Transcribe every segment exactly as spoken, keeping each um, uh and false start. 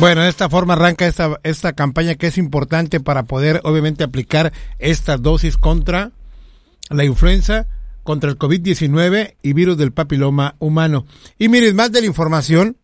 Bueno, de esta forma arranca esta, esta campaña que es importante para poder obviamente aplicar esta dosis contra la influenza, contra el COVID diecinueve y virus del papiloma humano. Y miren, más de la información,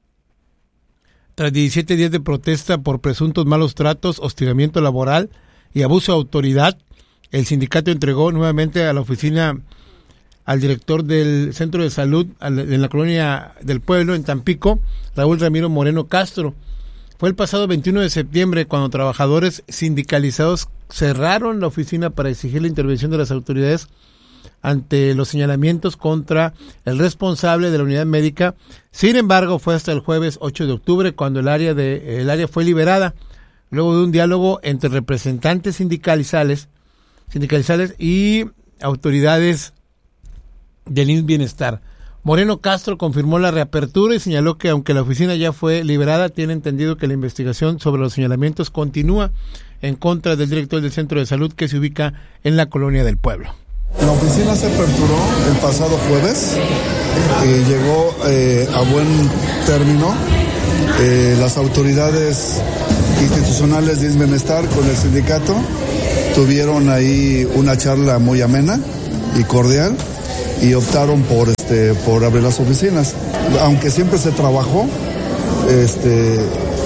tras diecisiete días de protesta por presuntos malos tratos, hostigamiento laboral y abuso de autoridad, el sindicato entregó nuevamente a la oficina al director del Centro de Salud en la Colonia del Pueblo, en Tampico, Raúl Ramiro Moreno Castro. Fue el pasado veintiuno de septiembre cuando trabajadores sindicalizados cerraron la oficina para exigir la intervención de las autoridades ante los señalamientos contra el responsable de la unidad médica. Sin embargo, fue hasta el jueves ocho de octubre cuando el área de el área fue liberada, luego de un diálogo entre representantes sindicalizales, sindicalizales y autoridades del I M S S Bienestar. Moreno Castro confirmó la reapertura y señaló que aunque la oficina ya fue liberada, tiene entendido que la investigación sobre los señalamientos continúa en contra del director del Centro de Salud que se ubica en la Colonia del Pueblo. La oficina se aperturó el pasado jueves y llegó eh, a buen término. Eh, las autoridades institucionales de I M S S Bienestar con el sindicato tuvieron ahí una charla muy amena y cordial y optaron por este por abrir las oficinas, aunque siempre se trabajó este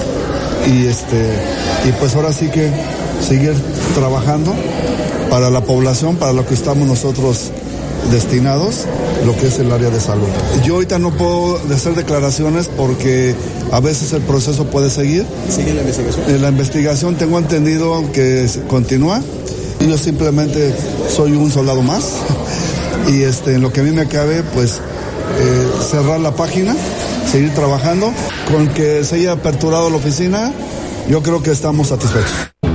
y este y pues ahora sí que seguir trabajando para la población, para lo que estamos nosotros destinados, lo que es el área de salud. Yo ahorita no puedo hacer declaraciones porque a veces el proceso puede seguir. ¿Sigue la investigación? En la investigación tengo entendido que continúa. Yo simplemente soy un soldado más. Y este, en lo que a mí me cabe, pues, eh, cerrar la página, seguir trabajando. Con que se haya aperturado la oficina, yo creo que estamos satisfechos.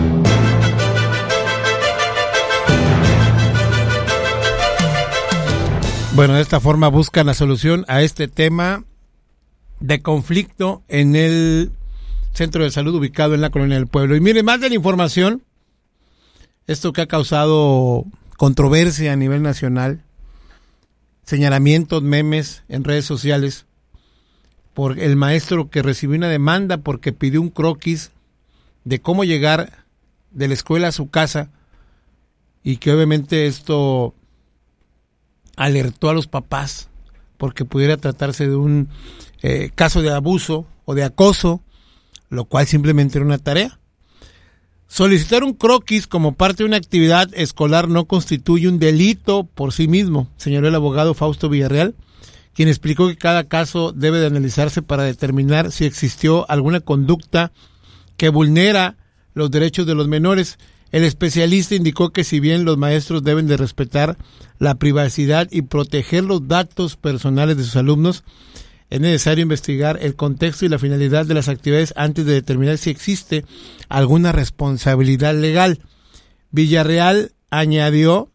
Bueno, de esta forma buscan la solución a este tema de conflicto en el Centro de Salud ubicado en la Colonia del Pueblo. Y miren, más de la información, esto que ha causado controversia a nivel nacional, señalamientos, memes en redes sociales, por el maestro que recibió una demanda porque pidió un croquis de cómo llegar de la escuela a su casa, y que obviamente esto alertó a los papás porque pudiera tratarse de un eh, caso de abuso o de acoso, lo cual simplemente era una tarea. Solicitar un croquis como parte de una actividad escolar no constituye un delito por sí mismo, señaló el abogado Fausto Villarreal, quien explicó que cada caso debe de analizarse para determinar si existió alguna conducta que vulnera los derechos de los menores. El especialista indicó que si bien los maestros deben de respetar la privacidad y proteger los datos personales de sus alumnos, es necesario investigar el contexto y la finalidad de las actividades antes de determinar si existe alguna responsabilidad legal. Villarreal añadió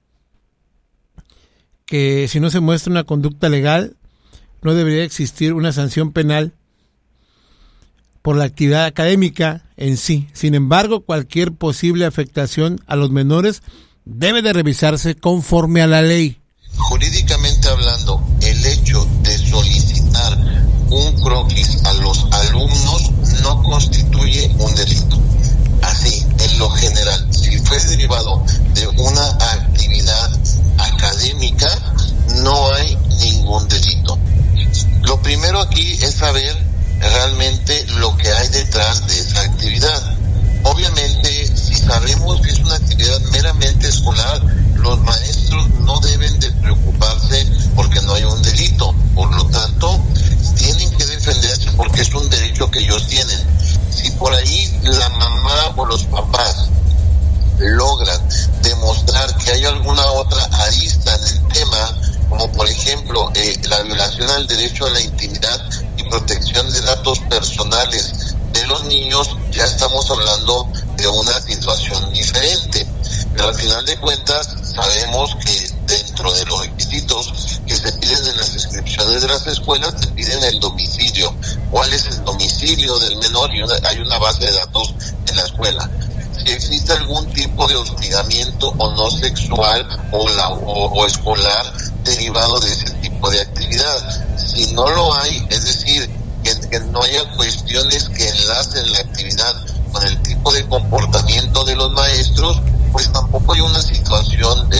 que si no se muestra una conducta legal, no debería existir una sanción penal por la actividad académica en sí. Sin embargo, cualquier posible afectación a los menores debe de revisarse conforme a la ley. Jurídicamente hablando, el hecho de solicitar un croquis a los alumnos no constituye un delito. Así, en lo general, si fue derivado de una actividad académica, no hay ningún delito. Lo primero aquí es saber realmente lo que hay detrás de esa actividad. Obviamente, si sabemos que es una actividad meramente escolar, los maestros no deben de preocuparse porque no hay un delito. Por lo tanto, tienen que defenderse porque es un derecho que ellos tienen. Si por ahí la mamá o los papás logran demostrar que hay alguna otra arista en el tema, como por ejemplo eh, la violación al derecho a la intimidad y protección de datos personales de los niños, ya estamos hablando de una situación diferente. Pero al final de cuentas sabemos que dentro de los requisitos que se piden en las inscripciones de las escuelas se piden el domicilio. ¿Cuál es el domicilio del menor? Y una, hay una base de datos en la escuela. Si existe algún tipo de hostigamiento o no sexual o, la, o, o escolar derivado de ese tipo de actividad. Si no lo hay, es decir, que que no haya cuestiones que enlacen la actividad con el tipo de comportamiento de los maestros, pues tampoco hay una situación